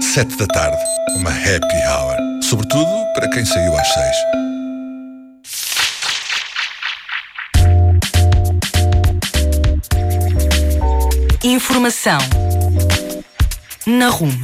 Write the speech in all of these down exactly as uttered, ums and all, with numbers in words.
Sete da tarde, uma happy hour. Sobretudo para quem saiu às seis. Informação na Rume.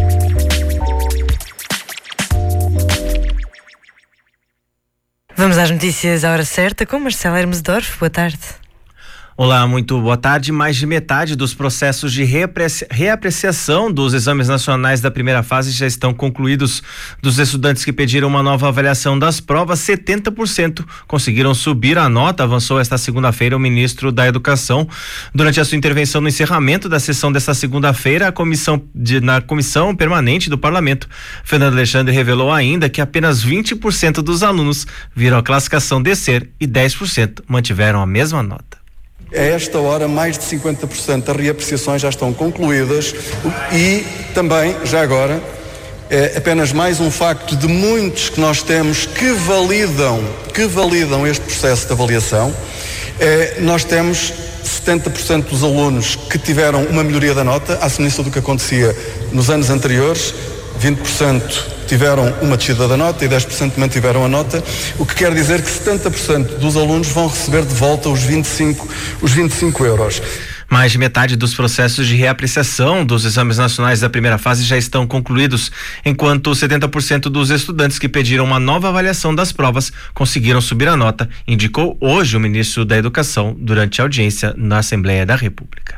Vamos às notícias à hora certa com Marcelo Hermesdorf. Boa tarde. Olá, muito boa tarde. Mais de metade dos processos de reapreci- reapreciação dos exames nacionais da primeira fase já estão concluídos. Dos estudantes que pediram uma nova avaliação das provas, setenta por cento conseguiram subir a nota, avançou esta segunda-feira o ministro da Educação. Durante a sua intervenção no encerramento da sessão desta segunda-feira, a comissão de, na comissão permanente do Parlamento, Fernando Alexandre revelou ainda que apenas vinte por cento dos alunos viram a classificação descer e dez por cento mantiveram a mesma nota. A esta hora, mais de cinquenta por cento das reapreciações já estão concluídas e também, já agora, é apenas mais um facto de muitos que nós temos que validam, que validam este processo de avaliação. É, nós temos setenta por cento dos alunos que tiveram uma melhoria da nota, à semelhança do que acontecia nos anos anteriores, vinte por cento tiveram uma descida da nota e dez por cento mantiveram a nota, o que quer dizer que setenta por cento dos alunos vão receber de volta os vinte e cinco, os vinte e cinco euros. Mais de metade dos processos de reapreciação dos exames nacionais da primeira fase já estão concluídos, enquanto setenta por cento dos estudantes que pediram uma nova avaliação das provas conseguiram subir a nota, indicou hoje o ministro da Educação durante a audiência na Assembleia da República.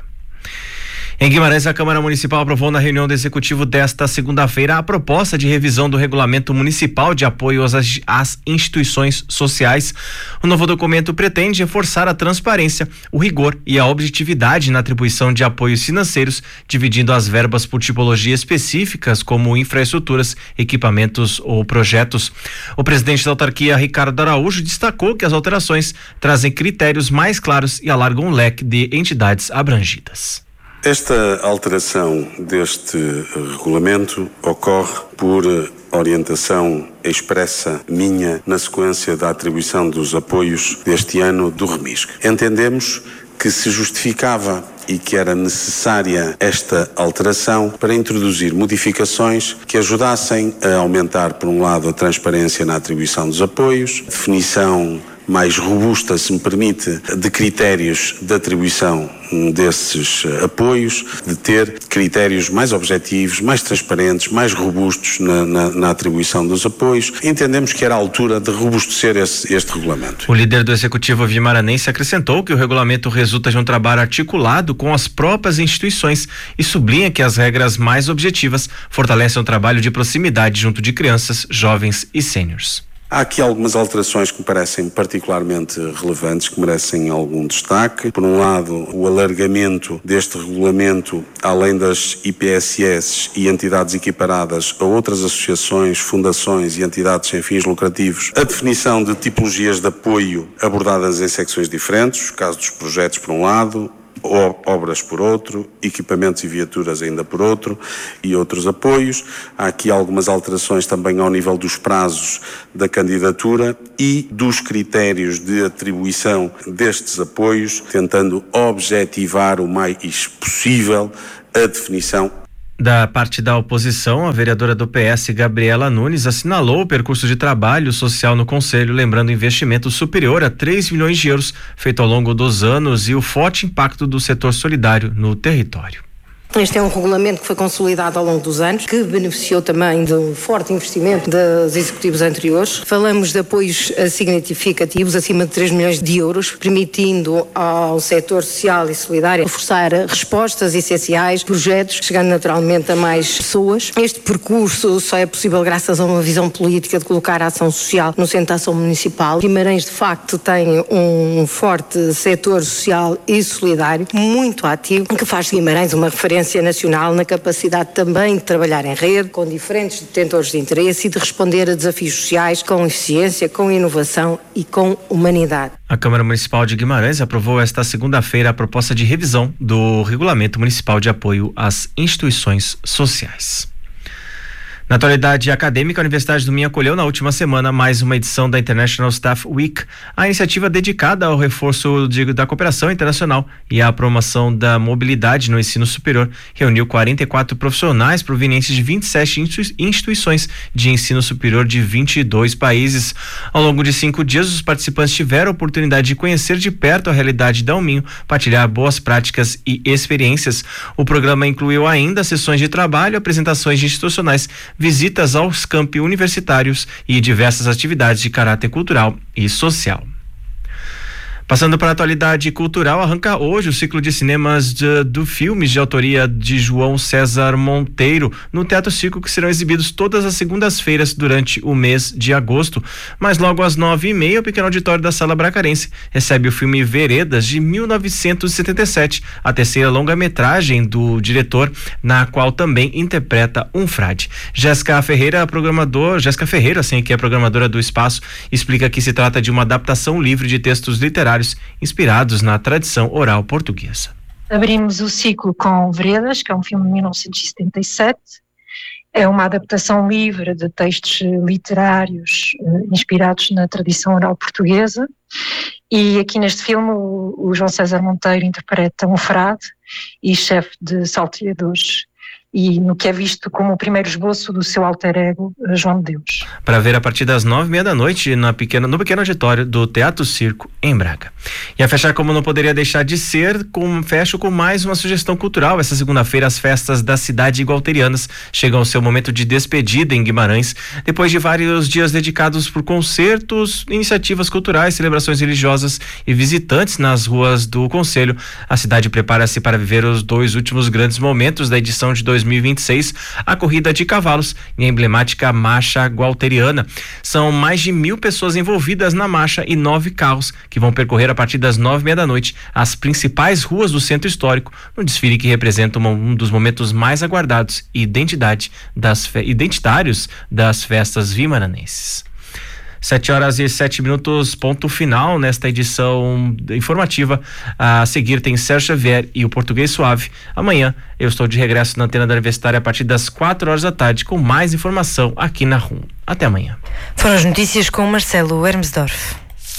Em Guimarães, a Câmara Municipal aprovou na reunião do Executivo desta segunda-feira a proposta de revisão do Regulamento Municipal de Apoio às, às Instituições Sociais. O novo documento pretende reforçar a transparência, o rigor e a objetividade na atribuição de apoios financeiros, dividindo as verbas por tipologia específicas, como infraestruturas, equipamentos ou projetos. O presidente da autarquia, Ricardo Araújo, destacou que as alterações trazem critérios mais claros e alargam o leque de entidades abrangidas. Esta alteração deste regulamento ocorre por orientação expressa minha na sequência da atribuição dos apoios deste ano do REMISC. Entendemos que se justificava e que era necessária esta alteração para introduzir modificações que ajudassem a aumentar, por um lado, a transparência na atribuição dos apoios, definição mais robusta, se me permite, de critérios de atribuição desses apoios, de ter critérios mais objetivos, mais transparentes, mais robustos na, na, na atribuição dos apoios. Entendemos que era a altura de robustecer esse, este regulamento. O líder do Executivo Vimaranense acrescentou que o regulamento resulta de um trabalho articulado com as próprias instituições e sublinha que as regras mais objetivas fortalecem o trabalho de proximidade junto de crianças, jovens e sêniores. Há aqui algumas alterações que me parecem particularmente relevantes, que merecem algum destaque. Por um lado, o alargamento deste regulamento, além das I P S S e entidades equiparadas a outras associações, fundações e entidades sem fins lucrativos, a definição de tipologias de apoio abordadas em secções diferentes, o caso dos projetos por um lado, obras por outro, equipamentos e viaturas ainda por outro e outros apoios. Há aqui algumas alterações também ao nível dos prazos da candidatura e dos critérios de atribuição destes apoios, tentando objetivar o mais possível a definição. Da parte da oposição, a vereadora do P S, Gabriela Nunes, assinalou o percurso de trabalho social no Conselho, lembrando investimento superior a três milhões de euros feito ao longo dos anos e o forte impacto do setor solidário no território. Este é um regulamento que foi consolidado ao longo dos anos, que beneficiou também de um forte investimento dos executivos anteriores. Falamos de apoios significativos, acima de três milhões de euros, permitindo ao setor social e solidário reforçar respostas essenciais, projetos, chegando naturalmente a mais pessoas. Este percurso só é possível graças a uma visão política de colocar a ação social no centro da ação municipal. Guimarães, de facto, tem um forte setor social e solidário, muito ativo, que faz de Guimarães uma referência nacional na capacidade também de trabalhar em rede, com diferentes detentores de interesse e de responder a desafios sociais com eficiência, com inovação e com humanidade. A Câmara Municipal de Guimarães aprovou esta segunda-feira a proposta de revisão do Regulamento Municipal de Apoio às Instituições Sociais. Na atualidade acadêmica, a Universidade do Minho acolheu na última semana mais uma edição da International Staff Week, a iniciativa dedicada ao reforço de, da cooperação internacional e à promoção da mobilidade no ensino superior. Reuniu quarenta e quatro profissionais provenientes de vinte e sete instituições de ensino superior de vinte e dois países. Ao longo de cinco dias, os participantes tiveram a oportunidade de conhecer de perto a realidade da Uminho, partilhar boas práticas e experiências. O programa incluiu ainda sessões de trabalho, apresentações institucionais, visitas aos campi universitários e diversas atividades de caráter cultural e social. Passando para a atualidade cultural, arranca hoje o ciclo de cinemas de, do filmes de autoria de João César Monteiro no Teatro Circo, que serão exibidos todas as segundas-feiras durante o mês de agosto. Mas logo às nove e meia, o pequeno auditório da Sala Bracarense recebe o filme Veredas, de mil novecentos e setenta e sete, a terceira longa-metragem do diretor, na qual também interpreta um frade. Jéssica Ferreira, programador, Jéssica Ferreira, assim, que é programadora do Espaço, explica que se trata de uma adaptação livre de textos literários inspirados na tradição oral portuguesa. Abrimos o ciclo com Veredas, que é um filme de mil novecentos e setenta e sete. É uma adaptação livre de textos literários eh, inspirados na tradição oral portuguesa. E aqui neste filme o, o João César Monteiro interpreta um frade e chefe de salteadores, e no que é visto como o primeiro esboço do seu alter ego, João de Deus. Para ver a partir das nove e meia da noite na pequena, no pequeno auditório do Teatro Circo, em Braga. E a fechar, como não poderia deixar de ser, com, fecho com mais uma sugestão cultural. Essa segunda-feira, as festas da cidade igualterianas chegam ao seu momento de despedida em Guimarães, depois de vários dias dedicados por concertos, iniciativas culturais, celebrações religiosas e visitantes nas ruas do concelho. A cidade prepara-se para viver os dois últimos grandes momentos da edição de dois mil e vinte e seis, a corrida de cavalos e a emblemática marcha gualteriana. São mais de mil pessoas envolvidas na marcha e nove carros que vão percorrer a partir das nove e meia da noite as principais ruas do centro histórico, no desfile que representa uma, um dos momentos mais aguardados e identidade das fe, identitários das festas vimaranenses. Sete horas e sete minutos, ponto final nesta edição informativa. A seguir tem Sérgio Xavier e o Português Suave. Amanhã eu estou de regresso na antena da Universitária a partir das quatro horas da tarde com mais informação aqui na R U M. Até amanhã. Foram as notícias com Marcelo Hermesdorf.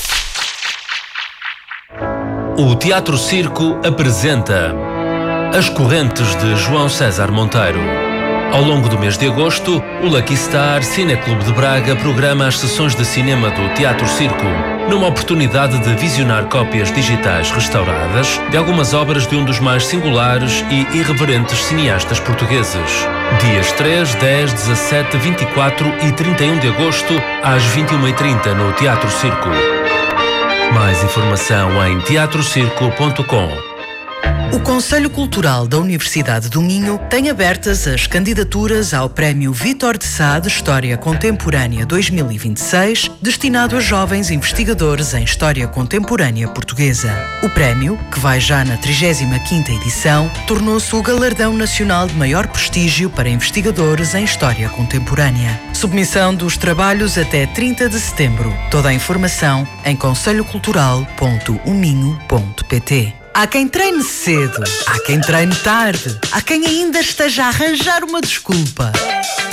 O Teatro Circo apresenta As Correntes de João César Monteiro. Ao longo do mês de agosto, o Lucky Star Cineclube de Braga programa as sessões de cinema do Teatro Circo, numa oportunidade de visionar cópias digitais restauradas de algumas obras de um dos mais singulares e irreverentes cineastas portugueses. Dias três, dez, dezassete, vinte e quatro e trinta e um de agosto, às vinte e uma e trinta no Teatro Circo. Mais informação em teatro circo ponto com. O Conselho Cultural da Universidade do Minho tem abertas as candidaturas ao Prémio Vítor de Sá de História Contemporânea dois mil e vinte e seis, destinado a jovens investigadores em História Contemporânea Portuguesa. O prémio, que vai já na trigésima quinta edição, tornou-se o galardão nacional de maior prestígio para investigadores em História Contemporânea. Submissão dos trabalhos até trinta de setembro. Toda a informação em conselho cultural ponto uminho ponto pt. Há quem treine cedo, há quem treine tarde, há quem ainda esteja a arranjar uma desculpa.